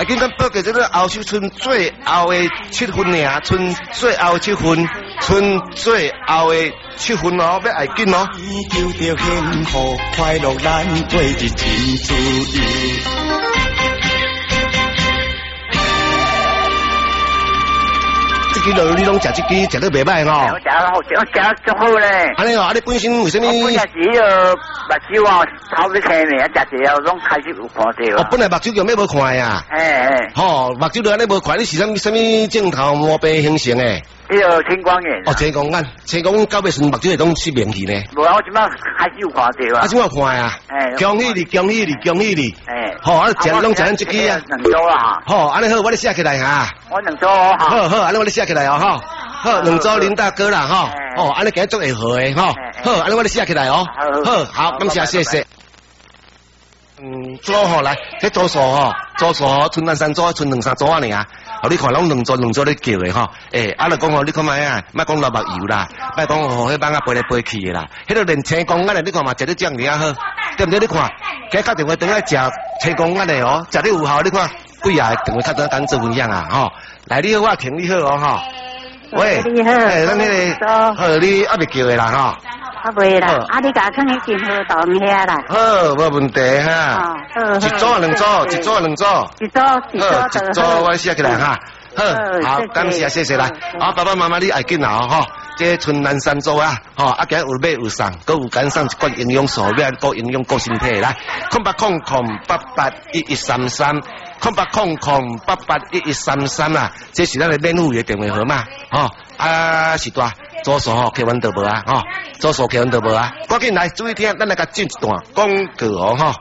哎，今天报给这个后秀村最后的7分呀，村最后7分，村最后的7分哦，要爱紧哦。求着幸福快乐，咱过日真自由。这支路你拢食这支，食得袂歹吼。 我食足好咧。 安尼哦，啊你本身为什么？ 我本来是目睭哦，头要青呢，食一拢开始有看到。 哦，本来目睭就咩无看呀。吼，目睭就安尼无看，你是什么镜头毛病形成诶？ 这个青光眼。 哦，青光眼，青光眼到尾时目睭会拢失明去呢。 无啊，我即摆开始有看到啊。 啊，即摆看呀。恭喜你，恭喜你，恭喜你。好，啊，食拢食咱这支啊。 两组啦。 好，安尼好，我咧写起来哈。 我两组哈。 好好，安尼我咧写起来哦哈。好，两组林大哥啦哈。哦，安尼今日做会好诶哈。好，安尼我咧写起来哦。好，感谢谢谢。左吼来，迄左手吼，左手吼，剩咱3组，剩2、3组啊尔啊。哦，你看拢两组咧叫诶吼。啊，就讲吼，你看卖啊，莫讲流目油啦，莫讲吼，迄蠓啊飞来飞去诶啦。迄个连青光眼诶，你看嘛，食得这样尔啊好，对不对？你看，今打电话等来食青光眼诶哦，食得有效，你看，贵啊，电话较早跟做分享啊吼。来，你好，我听你好哦吼。喂， 你好， 咱迄个，好，你还袂叫诶啦吼。 啊袂啦，啊你甲放去金河洞遐啦。 好，无问题哈。一组啊两组，一组啊两组。 一组， 我写起来哈。好，感谢谢谢啦。好，爸爸妈妈你爱紧啊吼。这春兰3组啊，吼，啊今有买有送，佮有减送一罐营养素，要顾营养顾身体来。0800881133。0800881133啊，这是咱的免费的电话号码，吼啊是大左手吼客阮都无啊，吼左手客阮都无啊，赶紧来注意听，咱来甲进一段广告哦，吼。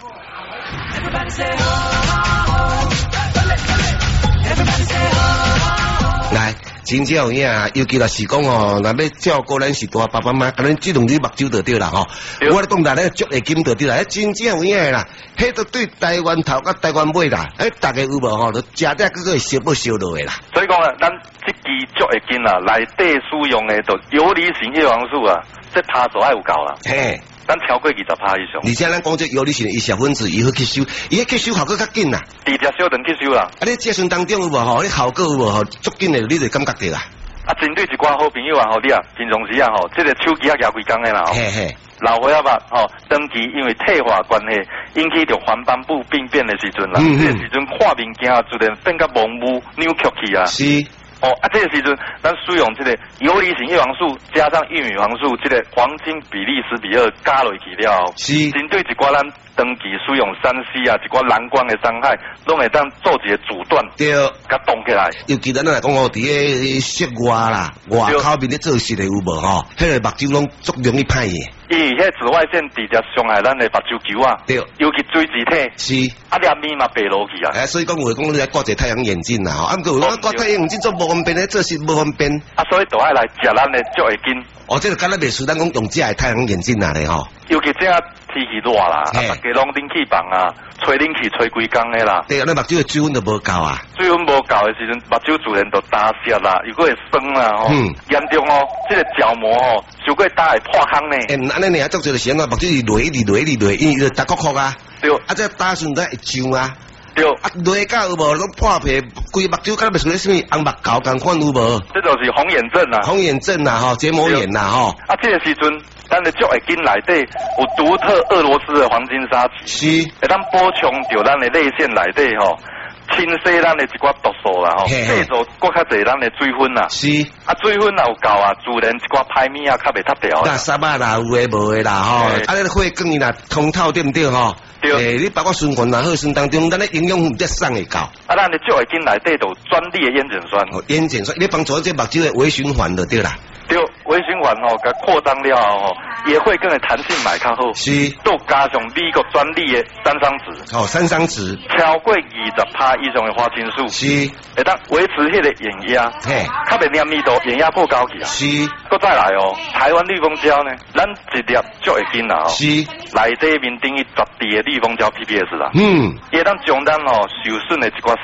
来，真正有影，尤其是讲哦，若要照顾咱是大爸爸妈妈，咱只用你目睭就对啦吼。我咧讲大咧足会金就对啦，真正有影啦。迄都对台湾头甲台湾尾啦，大家有无吼？都食得个烧不烧落的啦。 所以讲啊，咱这支足会金啦，内底使用的就游离型叶黄素啊，这趴数爱有够啦。 嘿。 咱超过20%以上， 而且咱讲这游离型的20%分子，伊好吸收，伊吸收效果较紧啦。 直接小肠吸收啦。 啊，你这阵当中有无吼？你效果有无吼？足紧的，你就感觉到啦。 啊，针对一寡好朋友啊，吼你啊，平常时啊吼，这个手机啊举几工的啦。 嘿嘿。 老岁仔吧，吼，长期因为退化关系，引起着黄斑部病变的时阵啦，这个时阵看面镜自然变甲模糊、扭曲去啊。 是。 哦，啊，这个时阵，咱使用这个游离型叶黄素加上玉米黄素，这个黄金比例10:2加落去了， 是针对一寡咱长期使用3C 啊，一寡蓝光的伤害，拢会当做一个阻断， 对， 甲动起来。 尤其咱来讲哦，伫个室外啦，外口面咧做事的有无吼？迄个目睭拢足容易歹的。 伊迄紫外线直接伤害咱的目睭球啊， 对， 尤其水质体是， 啊，粒面嘛白落去啊。 所以讲话讲你来挂一太阳眼镜啦，吼，啊，不过挂太阳眼镜做无方便咧，做事无方便。 啊，所以就爱来食咱的足会金。 哦，这个敢若袂输咱讲用这太阳眼镜啦咧吼。 尤其这下天气热啦，大家拢冷气房啊，吹冷气吹规工的啦。 对，咱目睭的水温都无够啊。 水温无够的时阵，目睭自然就打湿啦，如果会酸啦吼，严重哦，这个角膜哦，受过打会破空呢。 安尼尔做做就是安怎，目睭是累，因为打壳啊。 对。 啊，这打顺在会痒啊。 对。 啊，累到有无？拢破皮，规目睭敢袂属于什么红目膏共款有无？ 这就是红眼症啦。 红眼症啦，吼，结膜炎啦，吼。 啊，这个时阵。咱的足会筋内底有独特俄罗斯的黄金沙棘， 是， 会当补充着咱的泪腺内底吼，清洗咱的一寡毒素啦吼，制造搁较侪咱的水分啦， 是， 啊水分也有够啊，自然一寡歹物啊较袂塌掉。 那沙巴啦有诶无诶啦吼，啊你血管啦通透对毋对吼？对，你包括循环啦、血栓当中，咱的营养分质送会够。 啊，咱的足会筋内底有专利的烟碱酸， 烟碱酸，你帮助这目睭的微循环就对啦。 对，微循环吼，甲扩张了后吼，也会更的弹性买较好。 是， 都加上美国专利的三桑酯。 哦，三桑酯超过20%以上的花青素。 是， 会当维持迄个眼压。 嘿， 较袂黏密度，眼压过高去啊。 是， 搁再来哦，台湾绿蜂胶呢，咱一粒足会紧啦哦。 是， 内底面等于10滴的绿蜂胶 PPS 啦。 会当将咱哦受损的一寡细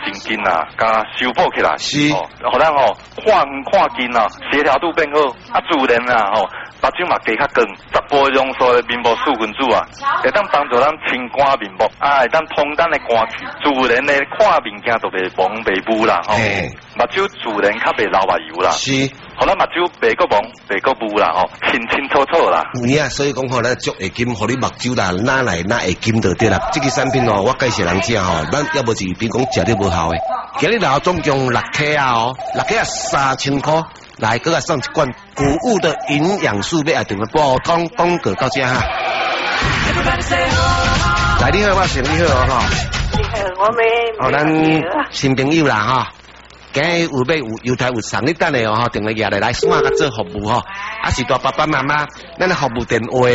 神经啊，甲修补起来， 是， 互咱吼看近啊，协调度变好，啊自然啊吼，目睭嘛加较光，十步用素的面部四分子啊，会当帮助咱清肝面目，啊会当通咱的肝气，自然的看物件就袂蒙袂雾啦，吼，目睭自然较袂流目油啦， 是， 互咱目睭袂个蒙袂个雾啦，吼，清清楚楚啦。 有影，所以讲吼，咱足会金，互你目睭啦，哪来哪会金就对啦。这个产品哦，我介绍人食吼，咱要无是比讲食了无效的。今日老总共6克啊哦，6克啊3000块，来搁个送一罐谷物的营养素，要爱定个普通广告到这哈。来，你好，我是你好哦哈。 你好，我们咱新朋友啦哈。今日有买有优待有送，你等下哦哈，电话拿来线下做服务吼。啊是大爸爸妈妈，咱的服务电话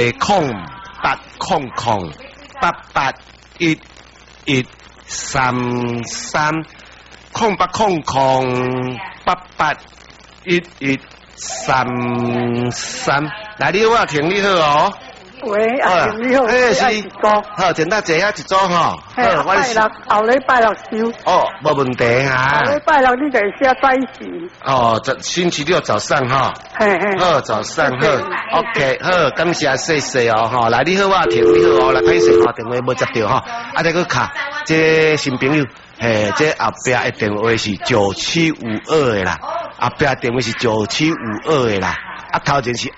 0800881133。0800881133，来你好，听你好哦。 喂，你好， 是，好，听到这下一组哈。 拜六，后礼拜六收。 哦，冇问题哈。 后礼拜六你就写在时。 哦，星期六早上哈。好，早上好。OK， 好，感谢谢谢哦哈。来你好，我听你好哦，来歹势哈，电话无接到哈。啊，再个卡，这新朋友。这后壁的电话是9752的啦，后壁电话是9752的啦，啊头前是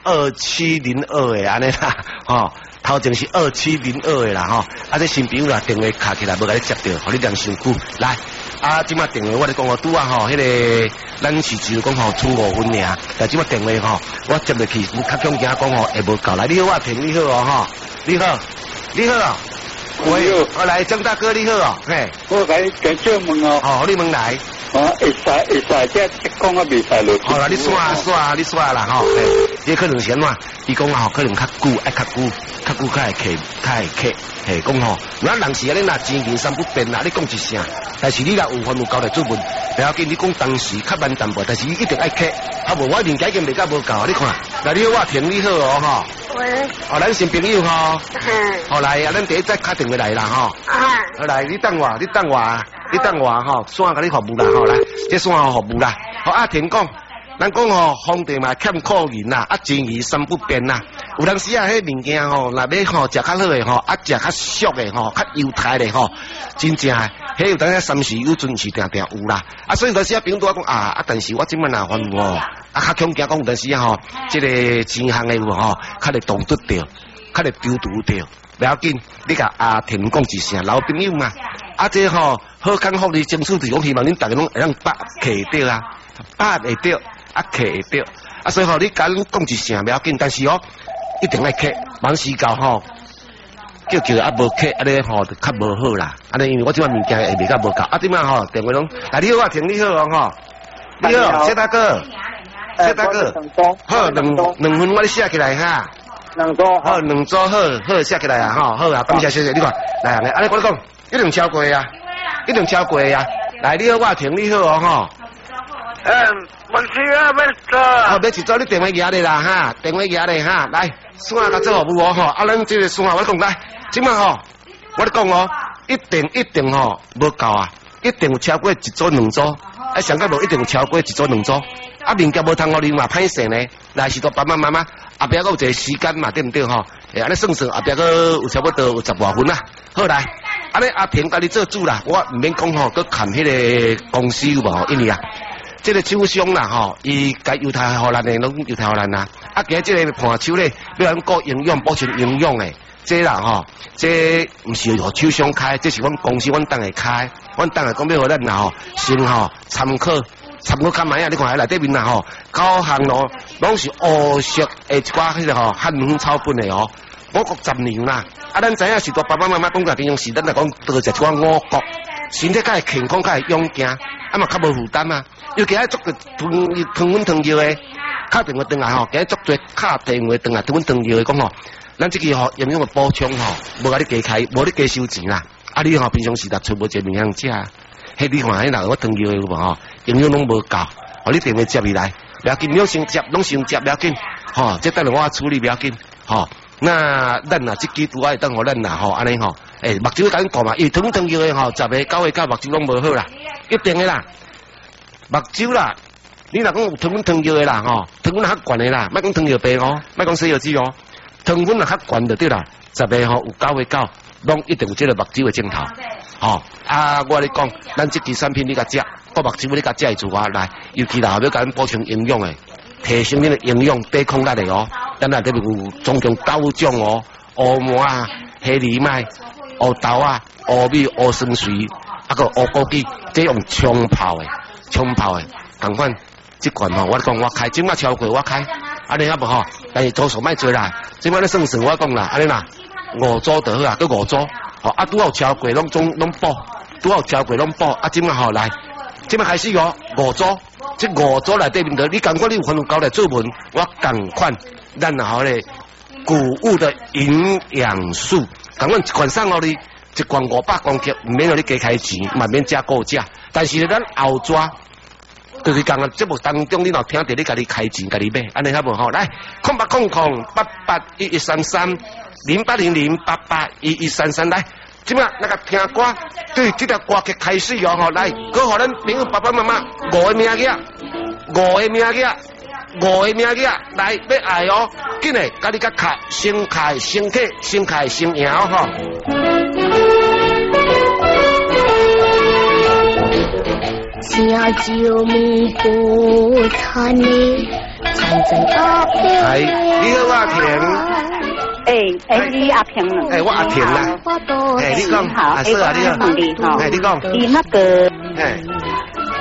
2702的安尼啦，吼，头前是2702的啦，吼，啊这新朋友啦，电话卡起来无甲你接到，互你量辛苦，来，啊即马电话我咧讲哦，拄啊吼，迄个咱是只讲吼出5分尔，但即马电话吼，我接落去，有较恐惊讲吼会无够，来你好，我听你好哦吼，你好，你好。喂，我来张大哥你好哦，嘿， 我给借问哦， 哦，你问来， 会使，这讲啊未使落。 好啦，你刷啦吼，这可能是安怎？伊讲吼，可能较久，爱较久，较会客，嘿，讲吼，咱人是安尼啦，前三不变啦，你讲一声，但是你若有份有交代做问，不要紧，你讲当时较慢淡薄，但是伊一定爱客，啊无我理解已经未够无够，你看，来你好，我听你好哦吼。 喂， 哦，咱新朋友吼，好来啊，咱第一再打电话来啦吼，好来，你等我吼，线甲你服务啦吼，来，这线服务啦，好啊，听讲，咱讲吼，皇帝嘛欠靠人啦，啊，前二三不变啦，有当时啊，迄物件吼，若要吼食较好诶吼，啊，食较俗诶吼，较优态咧吼，真正，迄有当时三时有准是定定有啦，啊，所以有当时啊，朋友拄我讲啊，但是我即摆若烦恼哦。啊，较恐惊讲有阵时吼，这个钱项的有吼，较会动得着，较会丢毒着，不要紧，你甲阿田讲一声，老朋友嘛，啊，这吼好康福利争取就是讲希望恁大家拢会让把客得啊，把会得，啊客会得，啊，所以吼你甲恁讲一声不要紧，但是哦，一定爱客，忙时到吼，叫啊无客，安尼吼就较无好啦，安尼因为我即款物件会袂较无够，啊，即摆吼电话拢，来你好，我听你好哦吼，你好，谢大哥。谢大哥，好两份我咧写起来哈， 两组好两组好写起来啊哈，好啊，感谢谢谢你看，来安尼我讲，一定超过呀，来你好我听你好哦哈， 问题啊要做， 好，要一组你电话拿来啦哈，电话拿来哈，来线甲做服务哦哈，啊咱这个线我讲来，即摆吼，我咧讲哦，一定吼无够啊，一定有超过一组两组，啊上个无一定有超过一组两组。啊，物件无通互你嘛歹势呢，来是到爸爸妈妈，后壁还有一个时间嘛，对毋对吼？安尼算后壁个有差不多有10外分啦。好来，安尼阿平甲你做主啦，我毋免讲吼，佮看迄个公司有无？因为啊，这个厂商啦吼，伊该犹太互咱的拢犹太互咱啦。啊，今这个盘手咧，要咱顾营养，保持营养诶。这啦吼，这毋是互厂商开，这是阮公司阮当下开，阮当下讲要互咱啦吼，先吼参考看卖啊！你看喺内底面啦吼，9项咯，拢是乌色诶一寡迄个吼汉方草本诶哦，五谷杂粮啦。啊，咱知影是大爸爸妈妈讲个平常时，咱来讲多食一寡五谷，身体较会健康，较会勇健，啊嘛较无负担啊。尤其喺足个吞阮汤药诶，敲电话转来吼，今日足多敲电话转来吞阮汤药诶讲吼，咱即个吼营养诶补充吼，无甲你加开，无你加收钱啦。啊，你吼平常时若出无一个营养食。迄你看，迄若我汤药有无吼？营养拢无够，互你电话接起来，不要紧，拢先接，不要紧，吼，这等下我处理不要紧，吼。那咱若即支拄爱等互咱啦，吼，安尼吼，目睭甲恁讲嘛，因为汤药诶吼，10个9个到目睭拢无好啦， 一定的啦。目睭啦，你若讲有糖分糖药的啦，吼，糖分较悬的啦，莫讲糖药病哦，莫讲西药剂哦，糖分若较悬就对啦。10个吼有9个9，拢一定有这个目睭的镜头。吼我咧讲，咱这支产品你甲食，个目睭你甲食会住啊来，尤其啦要甲咱补充营养的，提升你的营养抵抗力的哦。咱内底有总共9种哦，乌麻啊、黑藜麦、乌豆啊、乌米、乌酸水，个乌枸杞，这用冲泡的，同款这款吼，我讲我开，即马超过我开，安尼还无吼，但是左手卖做啦，即马咧算我讲啦，安尼啦，5组就好啊，佮5组，吼拄好超过拢补，拄好超过拢补，即马吼来，即马开始哦，5组，这5组内底面头，你感觉你有可能搞来做文，我同款，咱好咧谷物的营养素，同款一款送互你。一罐500公克，唔免让你加开钱，慢慢加购价。但是咱后抓，就是讲啊，节目当中你若听到你家己开钱，家己买，安尼还无好。来，0800-881133，0800-881133来，即马那个听歌，对这条歌曲开始哦，吼，来，佮互咱朋友爸爸妈妈5个名额，5个名额。5个名额来要爱哦，紧嘞，家己甲卡先开先体，先开先赢哦吼。 小酒米不餐呢，唱真阿平。 你好，我阿平。 你阿平呢？ 我阿平啦。你讲， 好， 是啊，你好。你讲。 你那个